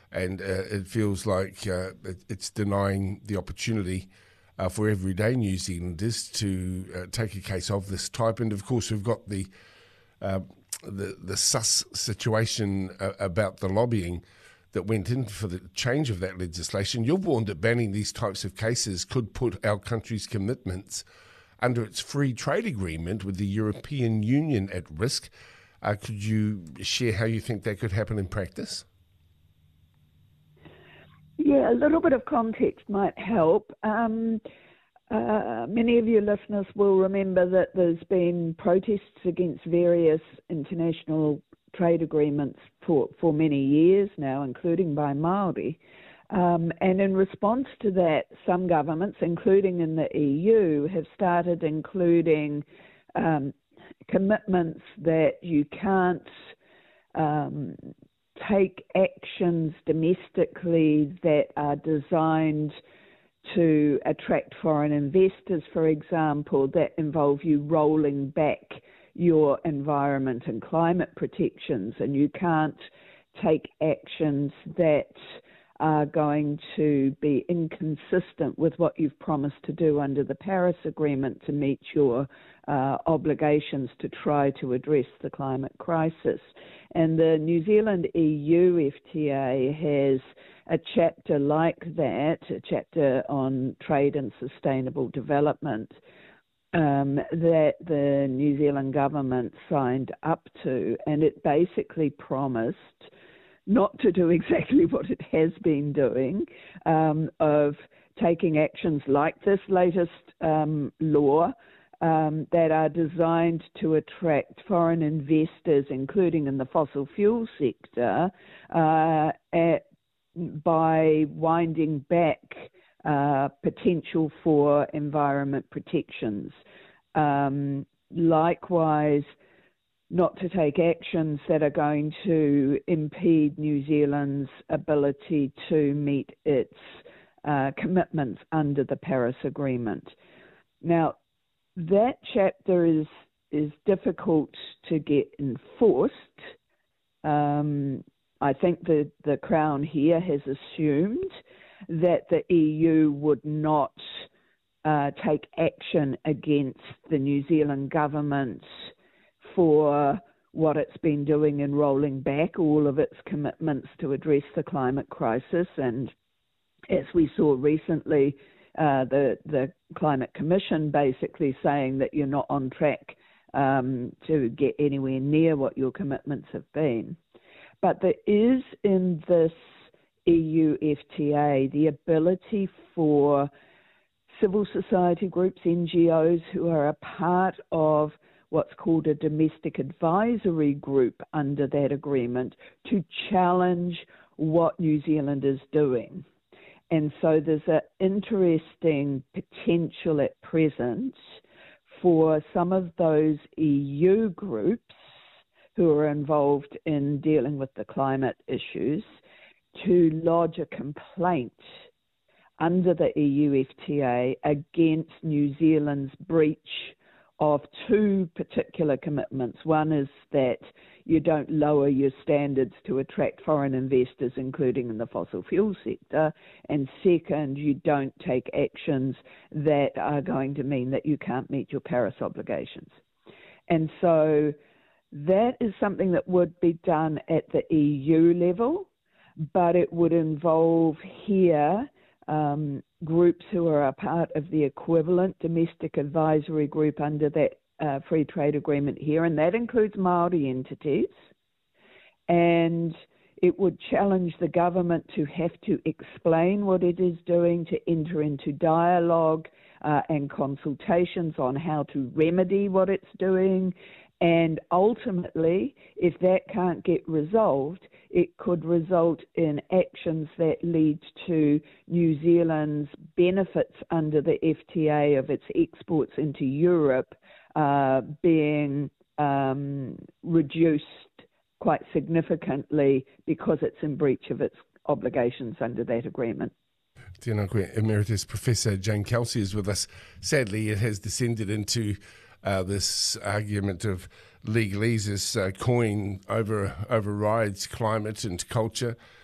and it feels like it's denying the opportunity for everyday New Zealanders to take a case of this type. And of course, we've got the sus situation about the lobbying that went in for the change of that legislation. You've warned that banning these types of cases could put our country's commitments under its free trade agreement with the European Union at risk. Could you share how you think that could happen in practice? Yeah, a little bit of context might help. Many of your listeners will remember that there's been protests against various international trade agreements for many years now, including by Māori. And in response to that, some governments, including in the EU, have started including commitments that you can't take actions domestically that are designed to attract foreign investors, for example, that involve you rolling back your environment and climate protections, and you can't take actions that are going to be inconsistent with what you've promised to do under the Paris Agreement to meet your obligations to try to address the climate crisis. And the New Zealand EU FTA has a chapter like that, a chapter on trade and sustainable development, that the New Zealand government signed up to, and it basically promised not to do exactly what it has been doing, of taking actions like this latest law that are designed to attract foreign investors, including in the fossil fuel sector, by winding back potential for environment protections. Likewise, not to take actions that are going to impede New Zealand's ability to meet its commitments under the Paris Agreement. Now, that chapter is difficult to get enforced. I think the Crown here has assumed that the EU would not take action against the New Zealand government for what it's been doing in rolling back all of its commitments to address the climate crisis. And as we saw recently, the Climate Commission basically saying that you're not on track to get anywhere near what your commitments have been. But there is in this EU FTA the ability for civil society groups, NGOs, who are a part of what's called a domestic advisory group under that agreement, to challenge what New Zealand is doing. And so there's an interesting potential at present for some of those EU groups who are involved in dealing with the climate issues to lodge a complaint under the EU FTA against New Zealand's breach of two particular commitments. One is that you don't lower your standards to attract foreign investors, including in the fossil fuel sector. And second, you don't take actions that are going to mean that you can't meet your Paris obligations. And so that is something that would be done at the EU level, but it would involve here groups who are a part of the equivalent domestic advisory group under that free trade agreement here, and that includes Māori entities. And it would challenge the government to have to explain what it is doing, to enter into dialogue and consultations on how to remedy what it's doing. And ultimately, if that can't get resolved, it could result in actions that lead to New Zealand's benefits under the FTA of its exports into Europe being reduced quite significantly because it's in breach of its obligations under that agreement. Tēnā koe, Emeritus Professor Jane Kelsey is with us. Sadly, it has descended into this argument of legalese as coin overrides climate and culture.